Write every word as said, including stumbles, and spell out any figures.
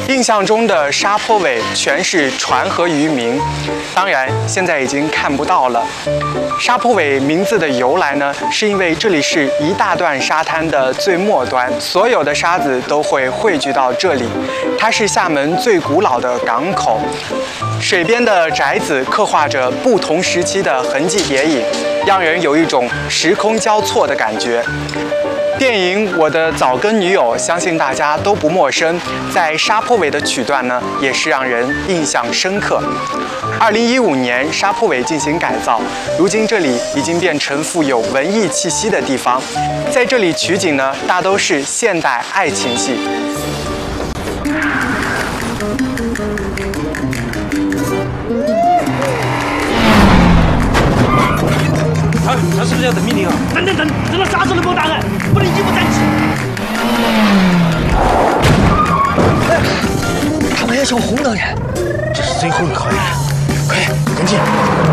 印象中的沙坡尾全是船和渔民，当然现在已经看不到了。沙坡尾名字的由来呢，是因为这里是一大段沙滩的最末端，所有的沙子都会汇聚到这里。它是厦门最古老的港口，水边的宅子刻画着不同时期的痕迹叠影，让人有一种时空交错的感觉。电影《我的早更女友》相信大家都不陌生，在沙坡尾的曲段呢，也是让人印象深刻。二零一五年，沙坡尾进行改造，如今这里已经变成富有文艺气息的地方。在这里取景呢，大都是现代爱情戏。 啊，他是不是要等命令啊？等等等，等到啥时候能给我打开？不能一不站起。哎，他们要向红灯耶，这是最后一个考验了，快跟进！